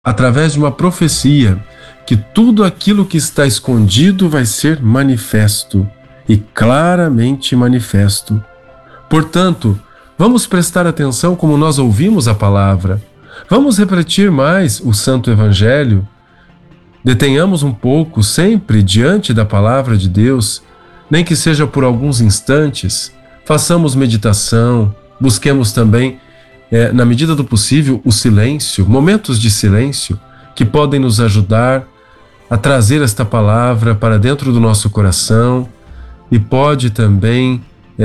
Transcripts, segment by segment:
através de uma profecia, que tudo aquilo que está escondido vai ser manifesto e claramente manifesto. Portanto, vamos prestar atenção como nós ouvimos a palavra. Vamos refletir mais o Santo Evangelho. Detenhamos um pouco sempre diante da palavra de Deus, nem que seja por alguns instantes. Façamos meditação, busquemos também, na medida do possível, o silêncio, momentos de silêncio que podem nos ajudar a trazer esta palavra para dentro do nosso coração e pode também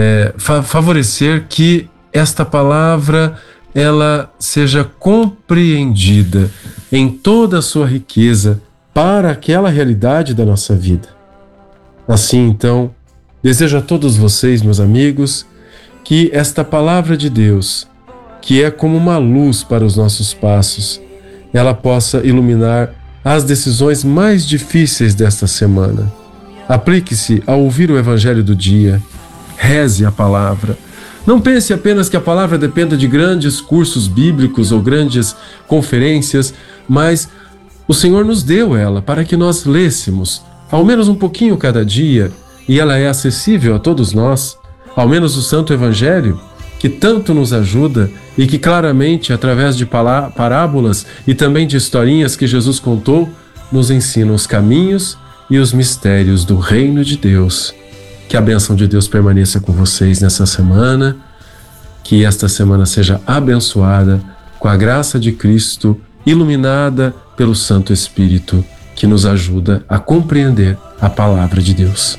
favorecer que esta palavra ela seja compreendida em toda a sua riqueza para aquela realidade da nossa vida. Assim, então, desejo a todos vocês, meus amigos, que esta palavra de Deus, que é como uma luz para os nossos passos, ela possa iluminar as decisões mais difíceis desta semana. Aplique-se a ouvir o Evangelho do dia, reze a palavra. Não pense apenas que a palavra dependa de grandes cursos bíblicos ou grandes conferências, mas o Senhor nos deu ela para que nós lêssemos, ao menos um pouquinho cada dia, e ela é acessível a todos nós, ao menos o Santo Evangelho, que tanto nos ajuda e que claramente, através de parábolas e também de historinhas que Jesus contou, nos ensina os caminhos e os mistérios do reino de Deus. Que a bênção de Deus permaneça com vocês nessa semana, que esta semana seja abençoada com a graça de Cristo, iluminada pelo Santo Espírito, que nos ajuda a compreender a palavra de Deus.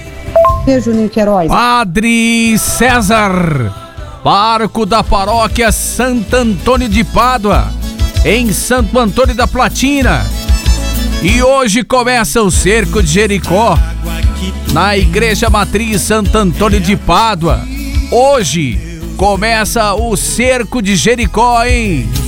Juninho Queiroz. Padre César, barco da paróquia Santo Antônio de Pádua, em Santo Antônio da Platina. E hoje começa o Cerco de Jericó, na Igreja Matriz Santo Antônio de Pádua. Hoje começa o Cerco de Jericó, hein?